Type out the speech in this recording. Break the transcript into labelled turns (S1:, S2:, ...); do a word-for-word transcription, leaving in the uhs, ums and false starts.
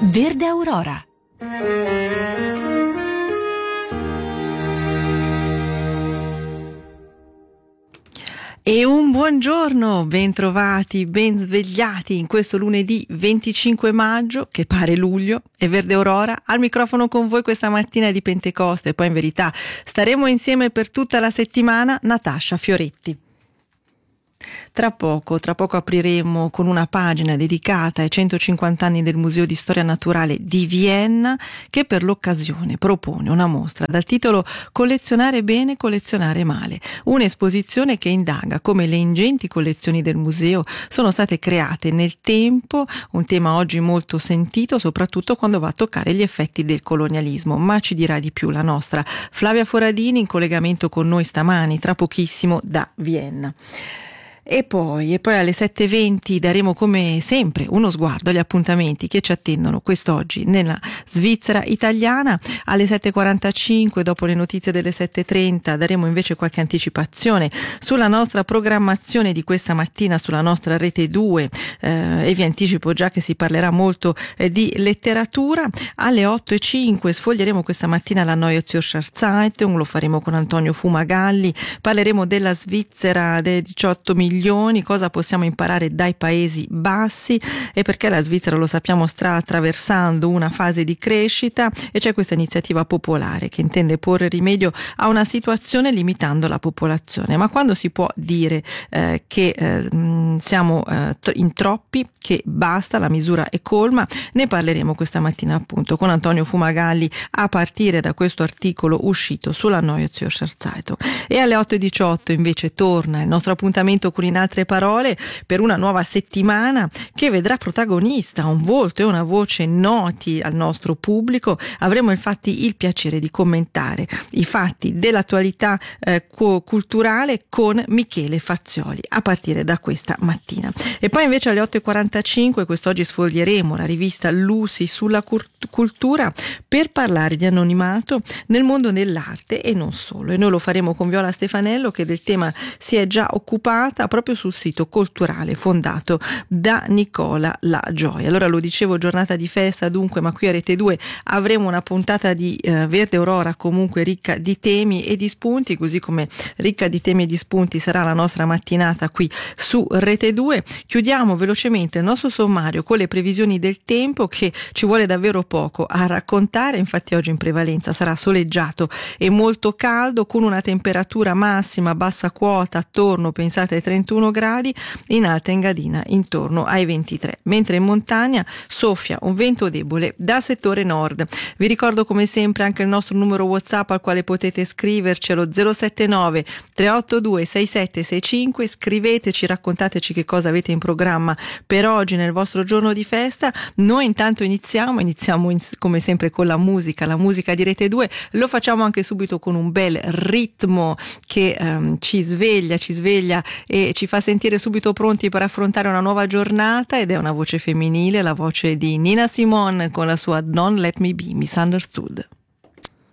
S1: Verde Aurora. E un buongiorno, ben trovati, ben svegliati in questo lunedì venticinque maggio, che pare luglio, e Verde Aurora al microfono con voi questa mattina di Pentecoste. Poi in verità staremo insieme per tutta la settimana. Natascia Fioretti. Tra poco, tra poco apriremo con una pagina dedicata ai centocinquanta anni del Museo di Storia Naturale di Vienna, che per l'occasione propone una mostra dal titolo Collezionare bene, collezionare male, un'esposizione che indaga come le ingenti collezioni del museo sono state create nel tempo, un tema oggi molto sentito soprattutto quando va a toccare gli effetti del colonialismo, ma ci dirà di più la nostra Flavia Foradini in collegamento con noi stamani, tra pochissimo da Vienna. E poi, e poi alle sette e venti daremo come sempre uno sguardo agli appuntamenti che ci attendono quest'oggi nella Svizzera italiana. Alle sette e quarantacinque, dopo le notizie delle sette e trenta, daremo invece qualche anticipazione sulla nostra programmazione di questa mattina sulla nostra Rete due eh, e vi anticipo già che si parlerà molto eh, di letteratura. Alle otto e cinque sfoglieremo questa mattina la Neue Zürcher Zeitung, lo faremo con Antonio Fumagalli, parleremo della Svizzera dei diciotto milioni, cosa possiamo imparare dai Paesi Bassi e perché la Svizzera, lo sappiamo, sta attraversando una fase di crescita e c'è questa iniziativa popolare che intende porre rimedio a una situazione limitando la popolazione. Ma quando si può dire eh, che eh, siamo eh, in troppi, che basta, la misura è colma, ne parleremo questa mattina appunto con Antonio Fumagalli a partire da questo articolo uscito sulla Neue Zürcher Zeitung. E alle otto e diciotto invece torna il nostro appuntamento con In altre parole per una nuova settimana che vedrà protagonista un volto e una voce noti al nostro pubblico. Avremo infatti il piacere di commentare i fatti dell'attualità eh, culturale con Michele Fazioli a partire da questa mattina. E poi invece alle otto e quarantacinque quest'oggi sfoglieremo la rivista Lucy sulla cultura per parlare di anonimato nel mondo dell'arte e non solo, e noi lo faremo con Viola Stefanello che del tema si è già occupata proprio sul sito culturale fondato da Nicola La Gioia. Allora, lo dicevo, giornata di festa dunque, ma qui a Rete due avremo una puntata di eh, Verde Aurora comunque ricca di temi e di spunti, così come ricca di temi e di spunti sarà la nostra mattinata qui su Rete due. Chiudiamo velocemente il nostro sommario con le previsioni del tempo, che ci vuole davvero poco a raccontare. Infatti oggi in prevalenza sarà soleggiato e molto caldo, con una temperatura massima a bassa quota attorno, pensate, ai trentuno gradi, in Alta Engadina intorno ai ventitré, mentre in montagna soffia un vento debole da settore nord. Vi ricordo come sempre anche il nostro numero WhatsApp al quale potete scrivercelo, zero sette nove tre otto due sei sette sei cinque. Scriveteci, raccontateci che cosa avete in programma per oggi nel vostro giorno di festa. Noi intanto iniziamo iniziamo in, come sempre con la musica la musica di Rete due. Lo facciamo anche subito con un bel ritmo che um, ci sveglia ci sveglia e ci fa sentire subito pronti per affrontare una nuova giornata, ed è una voce femminile, la voce di Nina Simone con la sua Don't Let Me Be Misunderstood.